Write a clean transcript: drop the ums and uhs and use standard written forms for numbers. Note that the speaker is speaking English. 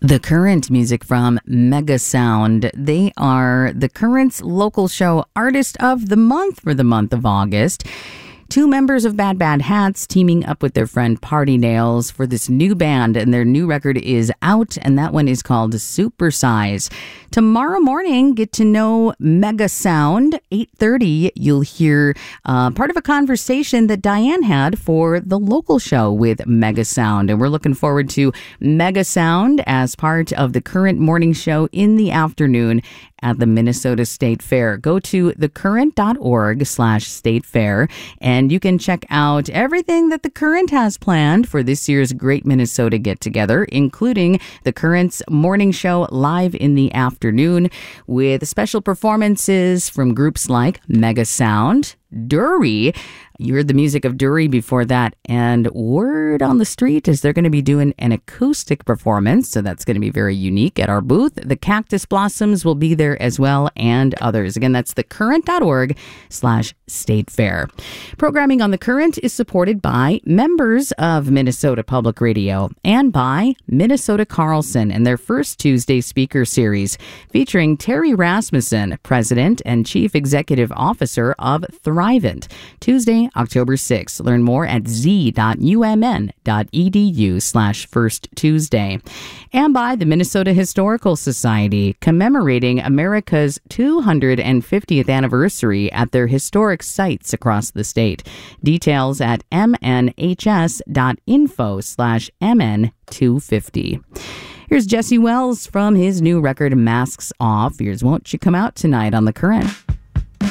The Current, music from Mega Sound. They are the Current's local show Artist of the Month for the month of August. Two members of Bad Bad Hats teaming up with their friend Party Nails for this new band, and their new record is out, and that one is called Supersize. Tomorrow morning, get to know Mega Sound. 8:30, you'll hear part of a conversation that Diane had for the local show with Mega Sound, and we're looking forward to Mega Sound as part of the Current morning show in the afternoon at the Minnesota State Fair. Go to thecurrent.org/State Fair, and you can check out everything that the Current has planned for this year's Great Minnesota Get Together, including the Current's morning show live in the afternoon with special performances from groups like Mega Sound, Dury. You heard the music of Dury before that, and word on the street is they're going to be doing an acoustic performance, so that's going to be very unique at our booth. The Cactus Blossoms will be there as well, and others. Again, that's thecurrent.org/State Fair. Programming on The Current is supported by members of Minnesota Public Radio and by Minnesota Carlson and their first Tuesday speaker series featuring Terry Rasmussen, President and Chief Executive Officer of Thrivent. Tuesday, October 6th. Learn more at z.umn.edu/First Tuesday. And by the Minnesota Historical Society, commemorating America's 250th anniversary at their historic sites across the state. Details at mnhs.info/mn250. Here's Jesse Wells from his new record, Masks Off. Here's Won't You Come Out Tonight on The Current.